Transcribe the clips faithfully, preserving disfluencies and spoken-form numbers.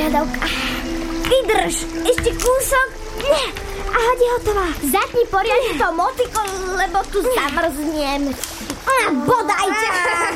poriadok. Vydrž, ešte kúsok. A hadi hotová. Zatni poriadne to motiko, lebo tu zamrzniem. A bodajte.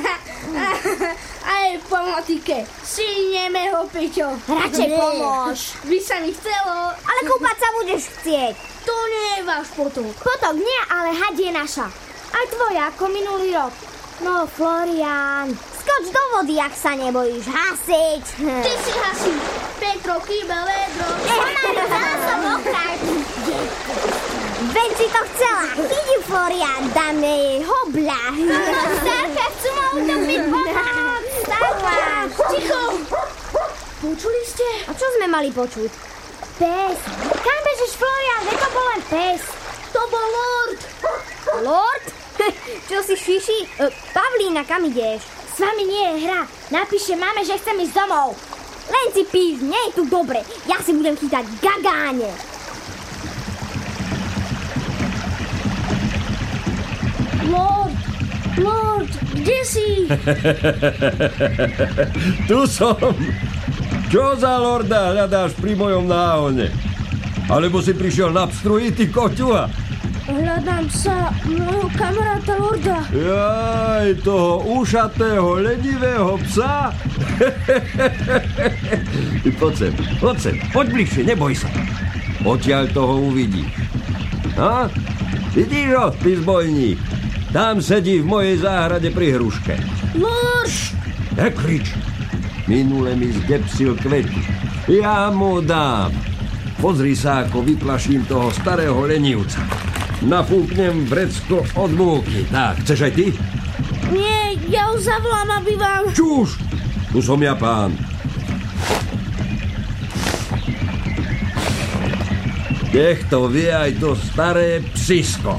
Aj po motike. Sinieme ho, Peťo. Radšej pomôž. By sa mi chcelo. Ale kúpať sa budeš chcieť. To nie je váš potok. Potok nie, ale had je naša. Aj tvoja, ako minulý rok. No, Florián, skoč do vody, ak sa nebojíš hasiť. Ty si hasí. Petro, kýbel, vedro. Pomaly, celá som mokrá. Veď si to chcela. Chydi, Florián, dáme jej hobľa. Starka, chcú ma utopiť pomoc. Starka. Ticho. Počuli ste? A čo sme mali počuť? Pes. Kam bežíš, Florián? Veď to bol len pes. To bol Lord. Lord? Čo si šiši? E, Pavlína, kam ideš? S vami nie je hra. Napíše máme, že chcem ísť domov. Len si píš, nie je tu dobre. Ja si budem chytať gagáne. Lord, Lord, kde si? Tu som. Čo za lorda hľadáš pri mojom náhone? Alebo si prišiel na pstruji, ty koťuha? Hľadám sa môjho kamaráta Lorda. Jaj, toho ušatého, ledivého psa. Poď sem, poď sem, poď bližšie, neboj sa. Odtiaľ toho uvidíš. A? Vidíš ho, ty zbojník? Tam sedí v mojej záhrade pri hruške. Lord! Nekrič. Minule mi zdepsil kvety. Ja mu dám. Pozri sa, ako vyplaším toho starého lenivca. Nafúknem vrecko od múky. Tak, chceš aj ty? Nie, ja ho zavolám, aby vám... Čuž! Tu som ja pán. Nech to vie aj to staré psisko.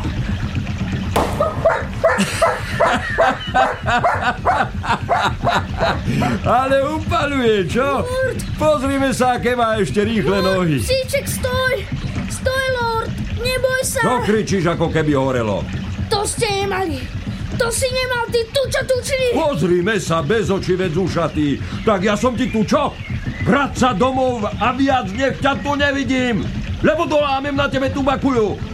Ale upaluje, čo? Lord! Pozrime sa, aké má ešte rýchle Lord, nohy. psíček, stoj! Stoj, Lord! Neboj sa! Čo kričíš, ako keby horelo? To ste nemali! To si nemal, ty tuča tučný! Pozrime sa, bez očivec ušatý. Tak ja som ti tu čo? Vrať sa domov a viac nech ťa tu nevidím, lebo dolámem na tebe tubakuju.